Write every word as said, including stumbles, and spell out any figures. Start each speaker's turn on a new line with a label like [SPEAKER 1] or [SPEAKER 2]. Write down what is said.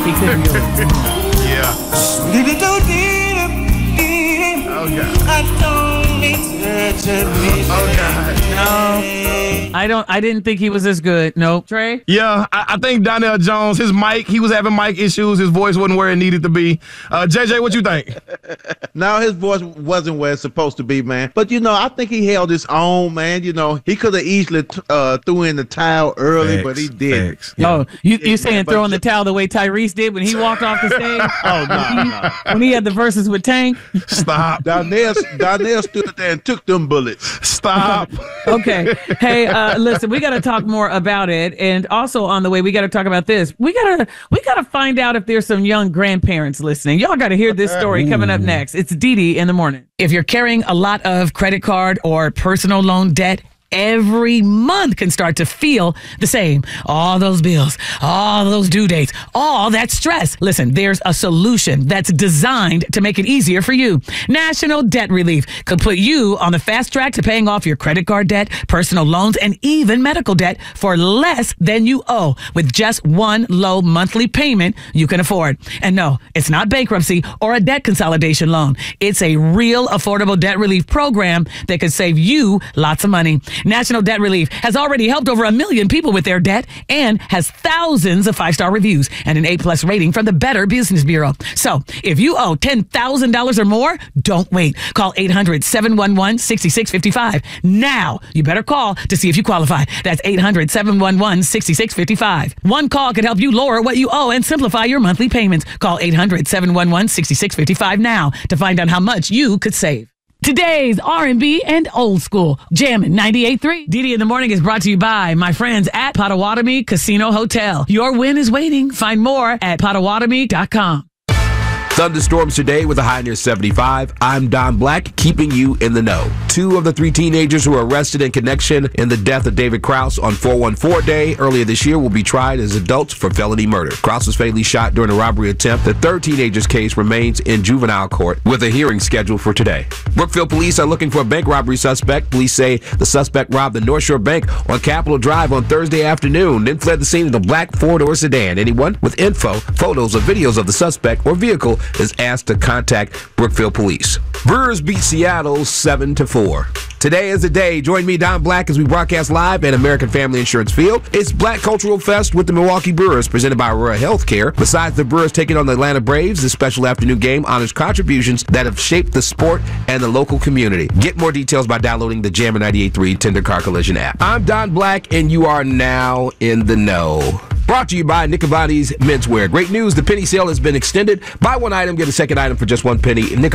[SPEAKER 1] He couldn't do it.
[SPEAKER 2] Yeah. Oh, God. Oh, God.
[SPEAKER 1] No, I don't. I didn't think he was as good. Nope. Trey?
[SPEAKER 2] Yeah, I, I think Donnell Jones, his mic, he was having mic issues. His voice wasn't where it needed to be. Uh, J J, what you think?
[SPEAKER 3] No, his voice wasn't where it's supposed to be, man. But, you know, I think he held his own, man. You know, he could have easily t- uh, threw in the towel early,
[SPEAKER 2] Facts,
[SPEAKER 3] but he didn't.
[SPEAKER 2] facts. Yeah.
[SPEAKER 1] Oh, you you saying
[SPEAKER 3] Yeah, but-
[SPEAKER 1] throwing the towel the way Tyrese did when he walked off the stage?
[SPEAKER 3] Oh, no, no.
[SPEAKER 1] When he had the verses with Tank?
[SPEAKER 2] Stop.
[SPEAKER 3] Donnell, Donnell stood there and took them bullets.
[SPEAKER 2] Stop.
[SPEAKER 1] Okay. Hey, uh, listen, we got to talk more about it. And also on the way, we got to talk about this. We got to we got to find out if there's some young grandparents listening. Y'all got to hear this story coming up next. It's Dee Dee in the morning. If you're carrying a lot of credit card or personal loan debt, every month can start to feel the same. All those bills, all those due dates, all that stress. Listen, there's a solution that's designed to make it easier for you. National Debt Relief could put you on the fast track to paying off your credit card debt, personal loans, and even medical debt for less than you owe with just one low monthly payment you can afford. And no, it's not bankruptcy or a debt consolidation loan. It's a real affordable debt relief program that could save you lots of money. National Debt Relief has already helped over a million people with their debt and has thousands of five-star reviews and an A-plus rating from the Better Business Bureau. So if you owe ten thousand dollars or more, don't wait. Call eight hundred, seven one one, six six five five. Now, you better call to see if you qualify. That's eight hundred, seven one one, six six five five. One call could help you lower what you owe and simplify your monthly payments. Call eight hundred, seven one one, six six five five now to find out how much you could save. Today's R and B and old school Jammin' ninety-eight point three. Dee Dee in the morning is brought to you by my friends at Potawatomi Casino Hotel. Your win is waiting. Find more at potawatomi dot com.
[SPEAKER 4] Thunderstorms today with a high near seventy-five. I'm Don Black, keeping you in the know. Two of the three teenagers who were arrested in connection in the death of David Krause on four one four Day earlier this year will be tried as adults for felony murder. Krause was fatally shot during a robbery attempt. The third teenager's case remains in juvenile court with a hearing scheduled for today. Brookfield police are looking for a bank robbery suspect. Police say the suspect robbed the North Shore Bank on Capitol Drive on Thursday afternoon, then fled the scene in a black four-door sedan. Anyone with info, photos, or videos of the suspect or vehicle is asked to contact Brookfield Police. Brewers beat Seattle seven to four. Today is the day. Join me, Don Black, as we broadcast live at American Family Insurance Field. It's Black Cultural Fest with the Milwaukee Brewers, presented by Aurora Healthcare. Besides the Brewers taking on the Atlanta Braves, this special afternoon game honors contributions that have shaped the sport and the local community. Get more details by downloading the Jammin' ninety-eight point three Tender Car Collision app. I'm Don Black, and you are now in the know. Brought to you by Nicovani's Menswear. Great news, the penny sale has been extended. Buy one item, get a second item for just one penny. Nic-